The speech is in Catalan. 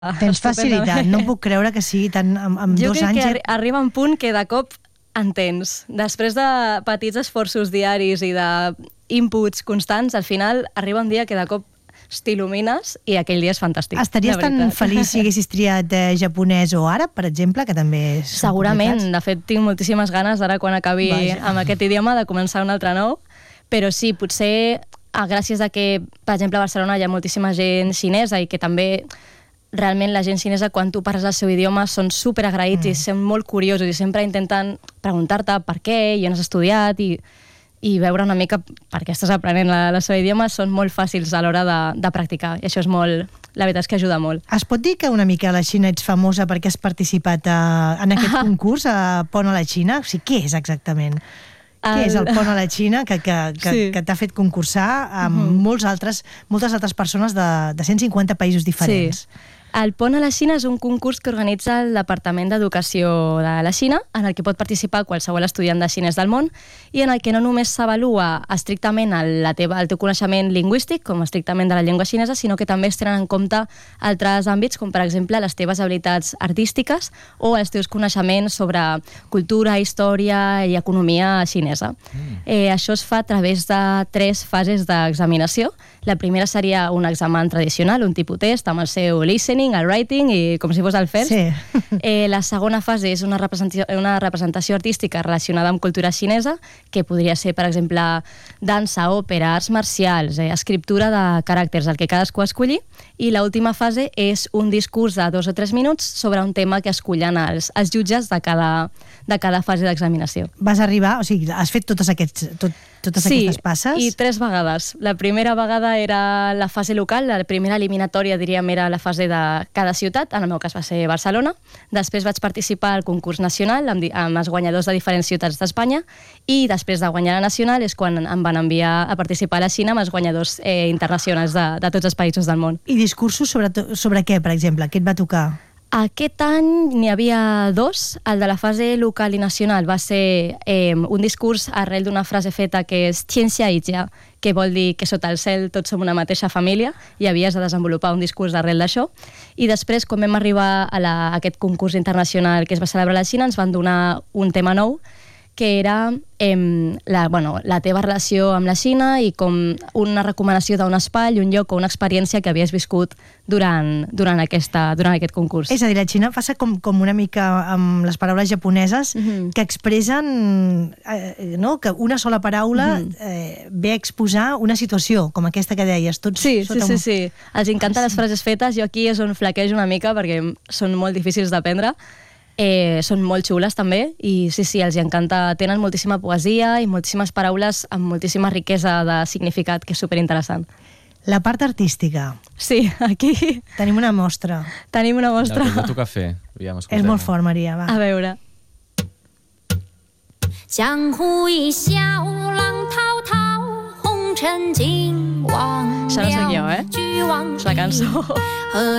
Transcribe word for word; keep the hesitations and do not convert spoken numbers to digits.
Tens facilitat, no puc creure que sigui tant amb, amb jo dos crec anys... que arri arriba un punt que de cop entens. Després de petits esforços diaris i d'inputs constants, al final arriba un dia que de cop t'il·lumines i aquell dia és fantàstic. Estaries tan feliç si haguessis triat eh, japonès o àrab, per exemple, que també és segurament, complicats. De fet tinc moltíssimes ganes ara quan acabi Vaja. amb aquest idioma de començar un altre nou, però sí, potser ah, gràcies a que, per exemple, a Barcelona hi ha moltíssima gent xinesa i que també realment la gent xinesa, quan tu parles el seu idioma, són superagraïts mm. i són molt curiosos i sempre intenten preguntar-te per què i on has estudiat i, i veure una mica per què estàs aprenent el seu idioma. Són molt fàcils a l'hora de, de practicar i això és molt... La veritat és que ajuda molt. Es pot dir que una mica a la Xina ets famosa perquè has participat a, en aquest ah. concurs a Pont a la Xina? O sigui, què és exactament? El... Què és el Pont a la Xina que, que, que, sí. que t'ha fet concursar amb uh -huh. molts altres, moltes altres persones de, de cent cinquanta països diferents? Sí. El Pont a la Xina és un concurs que organitza el Departament d'Educació de la Xina, en el que pot participar qualsevol estudiant de xinès del món i en el que no només s'avalua estrictament el, la teva, el teu coneixement lingüístic, com estrictament de la llengua xinesa, sinó que també es tenen en compte altres àmbits, com per exemple les teves habilitats artístiques o els teus coneixements sobre cultura, història i economia xinesa. Mm. Eh, això es fa a través de tres fases d'examinació. La primera seria un examen tradicional, un tipus test, amb el seu listening, el writing i com si fos el first. Sí. Eh, la segona fase és una representació, una representació artística relacionada amb cultura xinesa, que podria ser, per exemple, dansa, òpera, arts marcials, eh, escriptura de caràcters, el que cadascú escolli. I l'última fase és un discurs de dos o tres minuts sobre un tema que escollen els, els jutges de cada, de cada fase d'examinació. Vas arribar, o sigui, has fet totes, aquests, tot, totes sí, aquestes passes? Sí, i tres vegades. La primera vegada era la fase local, la primera eliminatòria, diríem, era la fase de cada ciutat, en el meu cas va ser Barcelona. Després vaig participar al concurs nacional amb, amb els guanyadors de diferents ciutats d'Espanya i després de guanyar la nacional és quan em van enviar a participar a la Xina amb els guanyadors eh, internacionals de, de tots els països del món. I discursos sobre, sobre què, per exemple? Què et va tocar? Aquest any n'hi havia dos. El de la fase local i nacional va ser eh, un discurs arrel d'una frase feta que és Tianxia Yijia, que vol dir que sota el cel tots som una mateixa família, i havies de desenvolupar un discurs arrel d'això. I després, quan vam arribar a, la, a aquest concurs internacional que es va celebrar a la Xina, ens van donar un tema nou, que era eh, la, bueno, la teva relació amb la Xina i com una recomanació d'un espai, un lloc o una experiència que havies viscut durant, durant, aquesta, durant aquest concurs. És a dir, la Xina passa com, com una mica amb les paraules japoneses mm-hmm. que expressen eh, no? que una sola paraula mm-hmm. eh, ve a exposar una situació, com aquesta que deies. Tots sí, sota sí, un... sí, sí. Els encanten les frases fetes. Jo aquí és on flaquejo una mica perquè són molt difícils d'aprendre. Eh, són molt xules també i sí, sí, els encanta, tenen moltíssima poesia i moltíssimes paraules amb moltíssima riquesa de significat, que és superinteressant. La part artística. Sí, aquí... Tenim una mostra. Tenim una mostra. El que toca fer. Ja és molt fort, Maria, va. A veure. Això no sóc jo, eh? És la cançó.